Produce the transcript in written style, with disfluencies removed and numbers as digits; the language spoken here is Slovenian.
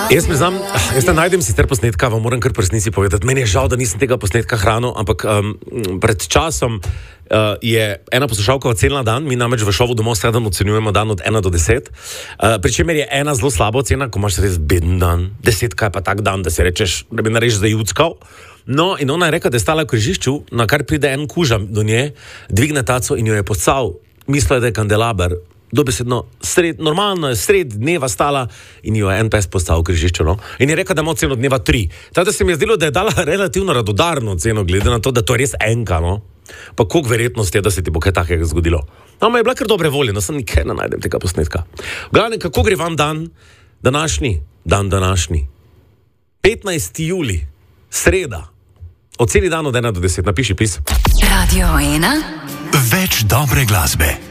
Jaz priznam, jaz ne najdem sicer posnetka, vam moram kar v resnici povedati. Meni je žal, da nisem tega posnetka hranil, ampak pred časom je ena poslušalka ocenila dan, mi namreč v šovu Domov 7 ocenjujemo dan od 1 do 10, pri čemer je ena zelo slaba ocena, ko imaš res beden dan, 10 je pa tak dan, da si rečeš, da bi nareš zajuckal. No, in ona je rekla, da je stala v križišču, na kar pride en kuža do nje, dvigne taco in jo je pocal, mislila, da je kandelaber. Dobesedno, normalno je sred dneva stala in jo je en pes postal v križišču, no? In je rekla, da ima oceno dneva 3. Tada se mi je zdelo, da je dala relativno radodarno oceno, glede na to, da to je res enka, no? Pa koliko verjetnost je, da se ti bo kaj takega zgodilo. No, ma je bila kar dobre volje, no, sem nikaj ne najdem tega posnetka. Glavne, kako gre vam dan današnji? 15. juli, sreda. Oceni dan od 1 do 10, napiši pis. Radio 1. Več dobre glasbe.